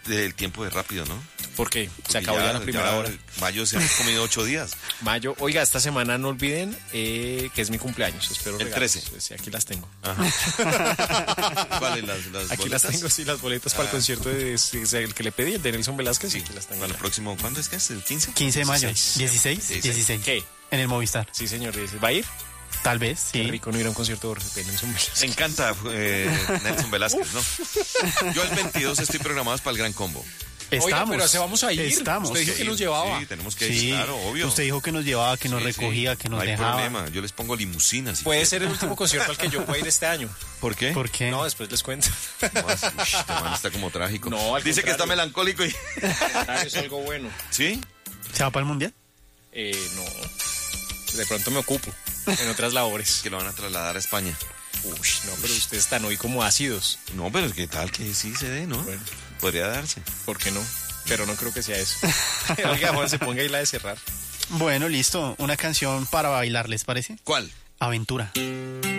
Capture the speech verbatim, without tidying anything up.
el tiempo es rápido, ¿no? ¿Por qué? Se Porque acabó ya, ya la primera ya hora. Mayo se han comido ocho días. Mayo, oiga, esta semana no olviden eh, que es mi cumpleaños. Espero El regalos. trece. Sí, aquí las tengo. Ajá. ¿Vale, las, las Aquí boletas? las tengo, sí, las boletas para el Ah. concierto de, sí, el que le pedí, el de Nelson Velázquez. Sí, Aquí las tengo. para el ya. próximo, ¿cuándo es que es? ¿El quince? quince de mayo. dieciséis. dieciséis. dieciséis. ¿Qué? En el Movistar. Sí, señor. dice, ¿va a ir? Tal vez, Qué sí. rico no ir a un concierto de Nelson Me Velázquez. encanta eh, Nelson Velázquez, ¿no? Yo el veintidós estoy programado para el Gran Combo. Estamos. Oiga, pero se vamos a ir. Estamos. Usted dijo que nos llevaba. Sí, tenemos que ir, Sí, claro, obvio. usted dijo que nos llevaba, que nos Sí, sí. recogía, que nos no hay dejaba. problema, yo les pongo limusinas. si Puede quieren. ser el último concierto al que yo pueda ir este año. ¿Por qué? ¿Por qué? No, después les cuento. No, es- ush, este man está como trágico. No, al Dice que está contrario. melancólico y... Es algo bueno. ¿Sí? ¿Se va para el mundial? Eh, no. De pronto me ocupo en otras labores. Que lo van a trasladar a España. Uy, no, pero ustedes están hoy como ácidos. No, pero qué tal que sí se dé, ¿no? Bueno. Podría darse. ¿Por qué no? Pero no creo que sea eso. Oiga, Juan, se ponga ahí la de cerrar. Bueno, listo. Una canción para bailar, ¿les parece? ¿Cuál? Aventura.